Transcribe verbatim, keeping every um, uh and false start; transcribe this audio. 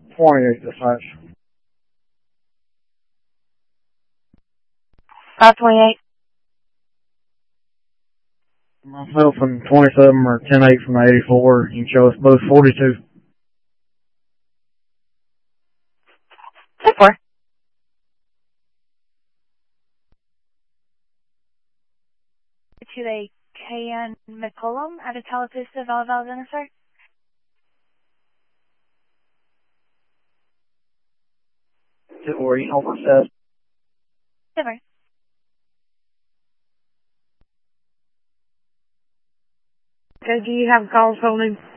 twenty-eight dispatch. five twenty-eight. Myself and twenty-seven or ten eight from the eighty-four. You can show us both forty-two. ten four. To a K N McCollum at a Televista Val Valvena, sir. To or you know what it says. Never. Okay, do you have calls holding?